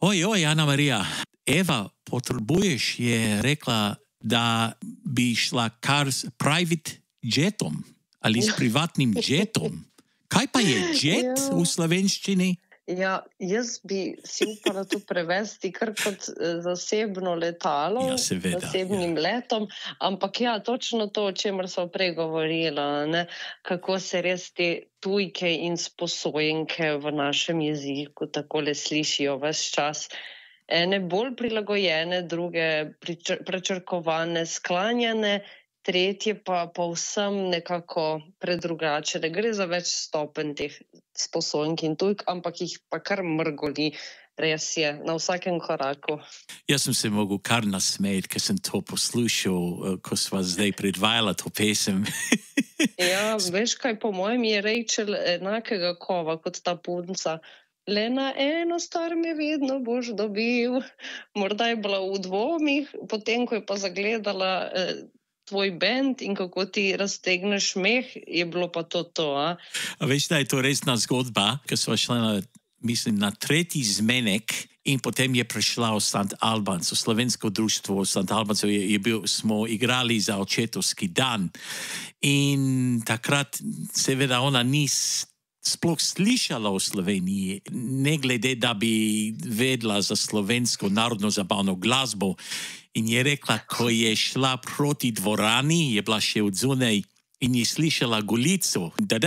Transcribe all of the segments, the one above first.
Oj, Ana Marija, Eva, potrebuješ, je rekla, da bi šla kar s private jetom ali s privatnim jetom. Kaj pa je jet v slovenščini? Ja, jaz bi si upala to prevesti kar kot zasebno letalo, Ja, seveda, zasebnim letom, ampak ja, točno to, o čemer sva prej govorila, ne, kako se res te tujke in sposojenke v našem jeziku takole slišijo ves čas. Ene bolj prilagojene, druge prečrkovane, sklanjane, tretje pa povsem nekako predrugačene. Gre za več stopenj teh sposojenk in tujk, ampak jih pa kar mrgoli, res je, na vsakem koraku. Jaz sem se mogel kar nasmejati, ker sem to poslušal, ko sva zdaj predvajala to pesem. Ja, veš kaj, po mojem je Rachel enakega kova kot ta punca. Le na eno stvar me vedno boš dobil. Morda je bila v dvomih, potem ko je pa zagledala tvoj bend in kako ti raztegneš smeh, je bilo pa to, a? A veš, da je to resna zgodba, ker sva šla na tretji zmenek in potem je prišla v St. Albans, v slovensko društvo v St. Albansu, smo igrali za očetovski dan in takrat seveda ona ni sploh slišala o Sloveniji, ne glede, da bi vedela za slovensko narodno zabavno glasbo. In je rekla, ko je šla proti dvorani, je bila še od zunaj in je slišala Golico.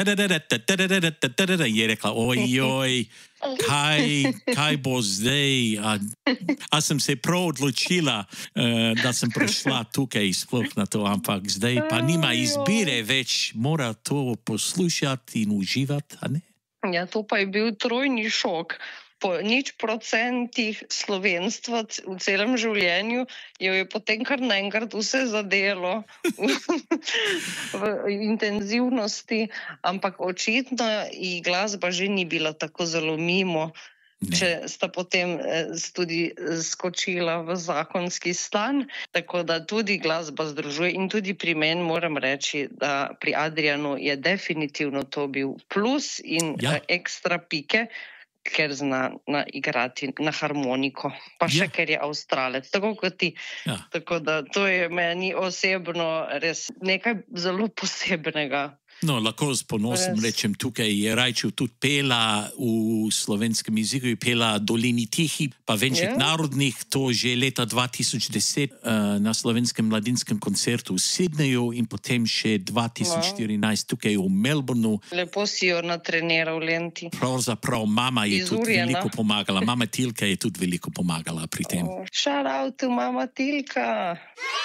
Je rekla, ojoj, kaj bo zdaj? A sem se prav odločila, da sem prišla tukaj sploh na to, ampak zdaj pa nima izbire več, mora to poslušati in uživati, a ne? Ja, to pa je bil trojni šok. Po 0% slovenstva v celem življenju jo je potem kar naenkrat vse zadelo v intenzivnosti, ampak očitno ji glasba že ni bila tako zelo mimo, če sta potem tudi skočila v zakonski stan, tako da tudi glasba združuje in tudi pri meni moram reči, da pri Adrianu je definitivno to bil plus in ekstra pike, ker zna igrati na harmoniko, pa še ker je Avstralec, tako kot ti. Ja. Tako da to je meni osebno res nekaj zelo posebnega. No, lahko s ponosom rečem, tukaj je Rachel tudi pela v slovenskem jeziku, je pela Dolini Tihi, pa Venček narodnih, to že leta 2010 na slovenskem mladinskem koncertu v Sydneyju in potem še 2014 tukaj v Melbourneu. Lepo si jo natreniral, Lenti. Pravzaprav mama je tudi veliko pomagala, mama Tilka je tudi veliko pomagala pri tem. Shout out to mama Tilka!